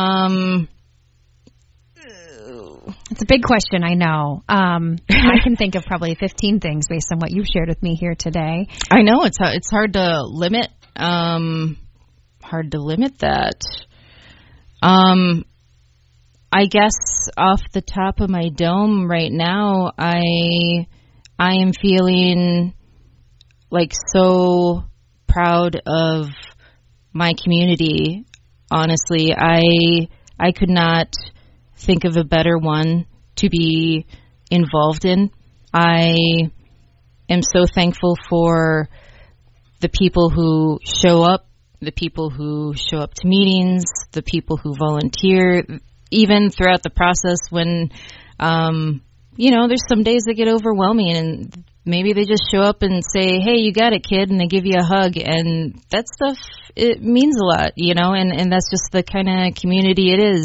It's a big question, I know. I can think of probably 15 things based on what you've shared with me here today. I know it's hard to limit. That. I guess off the top of my dome right now, I am feeling like so proud of my community. Honestly, I could not think of a better one to be involved in. I am so thankful for the people who show up, the people who show up to meetings, the people who volunteer, even throughout the process when, there's some days that get overwhelming and maybe they just show up and say, hey, you got it, kid, and they give you a hug. And that stuff, it means a lot, and that's just the kind of community it is.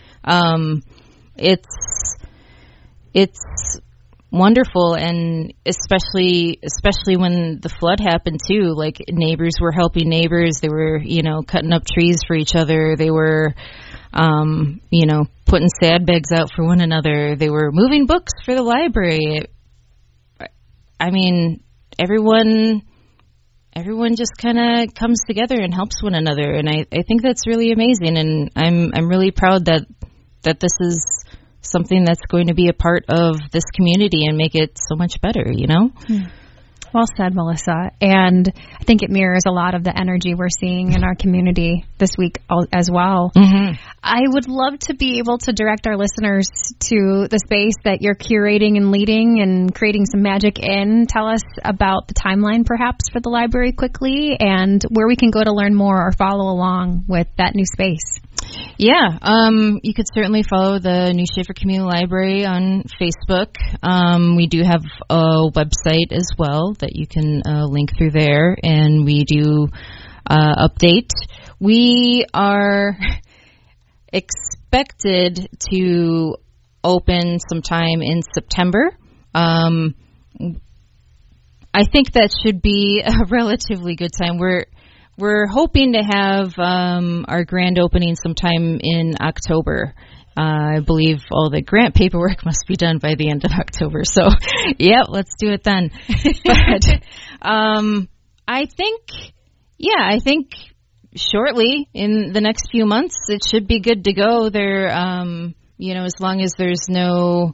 It's wonderful, and especially when the flood happened too, like neighbors were helping neighbors. They were, cutting up trees for each other. They were, putting sandbags out for one another. They were moving books for the library. I mean, everyone just kind of comes together and helps one another, and I think that's really amazing. And I'm really proud that this is something that's going to be a part of this community and make it so much better, Well said, Melissa. And I think it mirrors a lot of the energy we're seeing in our community this week as well. Mm-hmm. I would love to be able to direct our listeners to the space that you're curating and leading and creating some magic in. Tell us about the timeline, perhaps, for the library quickly and where we can go to learn more or follow along with that new space. Yeah, you could certainly follow the New Schaefer Community Library on Facebook. We do have a website as well that you can link through there, and we do update. We are expected to open sometime in September. I think that should be a relatively good time. We're hoping to have our grand opening sometime in October. I believe all the grant paperwork must be done by the end of October. So, yeah, let's do it then. But I think shortly in the next few months it should be good to go. There, as long as there's no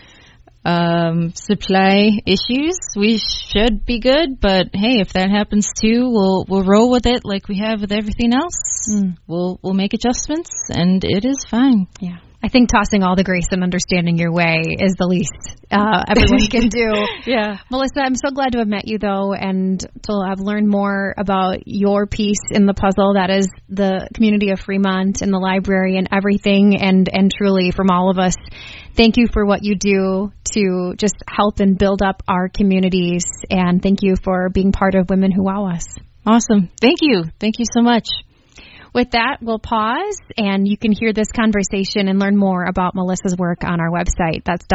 supply issues, we should be good. But hey, if that happens too, we'll roll with it like we have with everything else. We'll make adjustments, and it is fine. Yeah, I think tossing all the grace and understanding your way is the least everyone can do. Yeah, Melissa, I'm so glad to have met you though, and to have learned more about your piece in the puzzle that is the community of Fremont and the library and everything, and truly from all of us. Thank you for what you do to just help and build up our communities. And thank you for being part of Women Who Wow Us. Awesome. Thank you. Thank you so much. With that, we'll pause, and you can hear this conversation and learn more about Melissa's work on our website. That's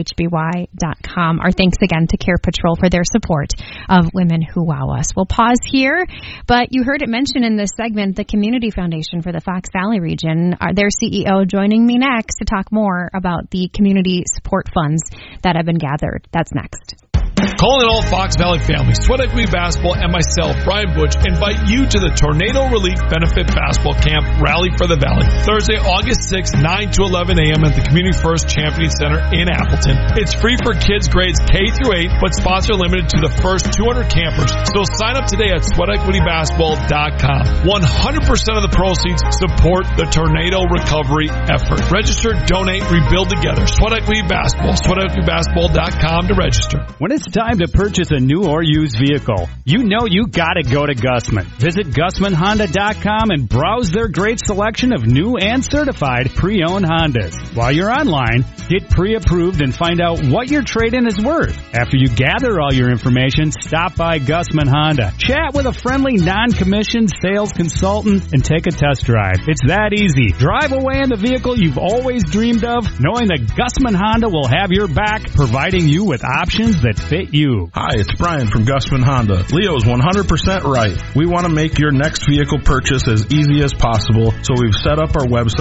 WHBY.com. Our thanks again to Care Patrol for their support of Women Who Wow Us. We'll pause here, but you heard it mentioned in this segment, the Community Foundation for the Fox Valley region, their CEO joining me next to talk more about the community support funds that have been gathered. That's next. Calling all Fox Valley families, Sweat Equity Basketball and myself, Brian Butch, invite you to the Tornado Relief Benefit Basketball Camp Rally for the Valley. Thursday, August 6th, 9 to 11 a.m. at the Community First Championing Center in Appleton. It's free for kids grades K through 8, but sponsor limited to the first 200 campers. So sign up today at sweatequitybasketball.com. 100% of the proceeds support the tornado recovery effort. Register, donate, rebuild together. Sweat Equity Basketball. sweatequitybasketball.com to register. When it's time to purchase a new or used vehicle, you know you gotta go to Gussman. Visit GussmanHonda.com and browse their great selection of new and certified pre-owned Hondas. While you're online, get pre-approved and find out what your trade-in is worth. After you gather all your information, stop by Gussman Honda. Chat with a friendly non-commissioned sales consultant and take a test drive. It's that easy. Drive away in the vehicle you've always dreamed of, knowing that Gussman Honda will have your back, providing you with options that fit you. Hi, it's Brian from Gussman Honda. Leo's 100% right. We want to make your next vehicle purchase as easy as possible, so we've set up our website